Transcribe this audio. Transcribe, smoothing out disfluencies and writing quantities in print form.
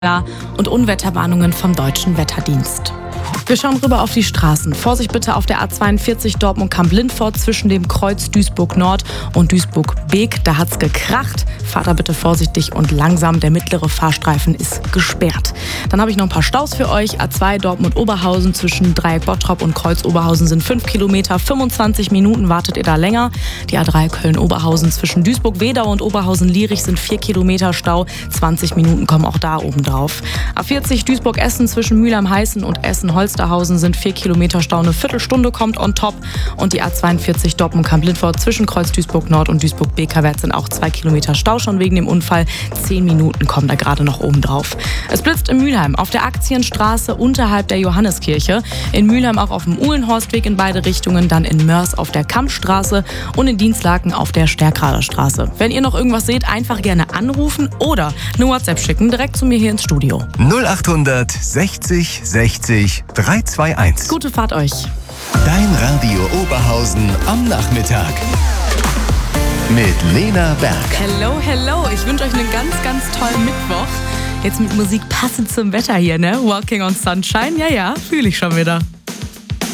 und Unwetterwarnungen vom Deutschen Wetterdienst. Wir schauen rüber auf die Straßen. Vorsicht bitte auf der A42 Dortmund-Kamp-Lindfort zwischen dem Kreuz Duisburg-Nord und Duisburg-Beek. Da hat's gekracht. Fahrt da bitte vorsichtig und langsam. Der mittlere Fahrstreifen ist gesperrt. Dann habe ich noch ein paar Staus für euch. A2 Dortmund-Oberhausen zwischen Dreieck-Bottrop und Kreuz-Oberhausen sind 5 Kilometer. 25 Minuten wartet ihr da länger. Die A3 Köln-Oberhausen zwischen Duisburg-Wedau und Oberhausen-Lierich sind 4 Kilometer Stau. 20 Minuten kommen auch da oben drauf. A40 Duisburg-Essen zwischen Mülheim-Heißen und Essen-Holsterhausen sind 4 Kilometer Stau. Eine Viertelstunde kommt on top. Und die A42 Dortmund-Kamp-Lindfort zwischen Kreuz Duisburg-Nord und Duisburg-Beek sind auch 2 Kilometer Stau schon wegen dem Unfall. 10 Minuten kommen da gerade noch oben drauf. Es blitzt in Mülheim auf der Aktienstraße unterhalb der Johanneskirche. In Mülheim auch auf dem Uhlenhorstweg in beide Richtungen. Dann in Mörs auf der Kampstraße und in Dienstlaken auf der Stärkrader Straße. Wenn ihr noch irgendwas seht, einfach gerne anrufen oder eine WhatsApp schicken. Direkt zu mir hier ins Studio. 0800 60 60 321. Gute Fahrt euch. Dein Radio Oberhausen am Nachmittag. Mit Lena Berg. Hello, hello. Ich wünsche euch einen ganz, ganz tollen Mittwoch. Jetzt mit Musik passend zum Wetter hier, ne? Walking on Sunshine. Ja, fühle ich schon wieder.